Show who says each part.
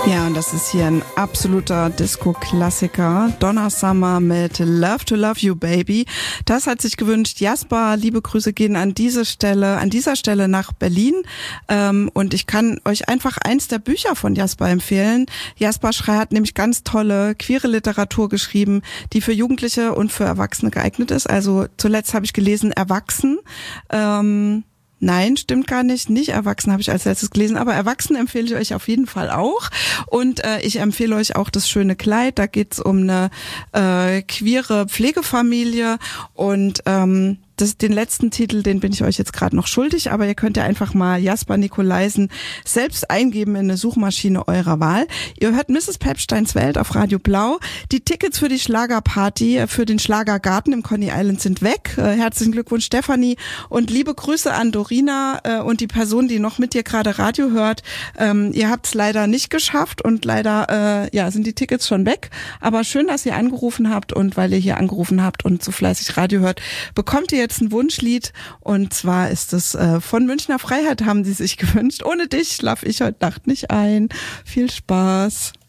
Speaker 1: Ja, und das ist hier ein absoluter Disco-Klassiker. Donna Summer mit Love to Love You Baby. Das hat sich gewünscht Jasper. Liebe Grüße gehen an dieser Stelle nach Berlin. Und ich kann euch einfach eins der Bücher von Jasper empfehlen. Jasper Schrey hat nämlich ganz tolle queere Literatur geschrieben, die für Jugendliche und für Erwachsene geeignet ist. Also zuletzt habe ich gelesen Erwachsen. Nein, stimmt gar nicht. Nicht Erwachsen habe ich als letztes gelesen, aber Erwachsen empfehle ich euch auf jeden Fall auch. Und ich empfehle euch auch Das schöne Kleid. Da geht's um eine queere Pflegefamilie und den letzten Titel, den bin ich euch jetzt gerade noch schuldig, aber ihr könnt ja einfach mal Jasper Nikolaisen selbst eingeben in eine Suchmaschine eurer Wahl. Ihr hört Mrs. Pepsteins Welt auf Radio Blau. Die Tickets für die Schlagerparty, für den Schlagergarten im Coney Island sind weg. Herzlichen Glückwunsch, Stefanie, und liebe Grüße an Dorina und die Person, die noch mit dir gerade Radio hört. Ihr habt es leider nicht geschafft und leider sind die Tickets schon weg. Aber schön, dass ihr angerufen habt, und weil ihr hier angerufen habt und so fleißig Radio hört, bekommt ihr jetzt ein Wunschlied, und zwar ist es von Münchner Freiheit, haben sie sich gewünscht. Ohne dich schlaf ich heute Nacht nicht ein. Viel Spaß.